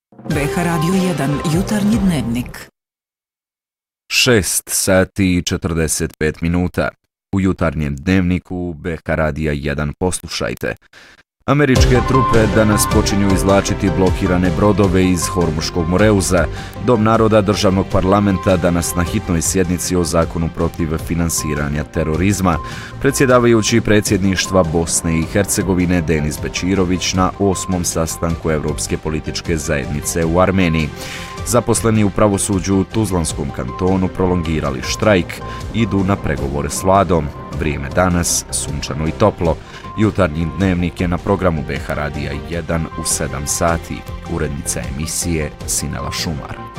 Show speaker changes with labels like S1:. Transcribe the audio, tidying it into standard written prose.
S1: BH Radio 1 jutarnji dnevnik.
S2: 6 sati i 45 minuta. U jutarnjem dnevniku BH Radija 1 poslušajte. Američke trupe danas počinju izvlačiti blokirane brodove iz Hormuškog Moreuza. Dom naroda državnog parlamenta danas na hitnoj sjednici o zakonu protiv finansiranja terorizma. Predsjedavajući predsjedništva Bosne i Hercegovine Denis Bećirović na 8. sastanku Europske političke zajednice u Armeniji. Zaposleni u pravosuđu u Tuzlanskom kantonu prolongirali štrajk, idu na pregovore s vladom. Vrijeme danas sunčano i toplo. Jutarnji dnevnik je na programu BH Radija 1 u 7 sati. Urednica emisije Sinela Šumar.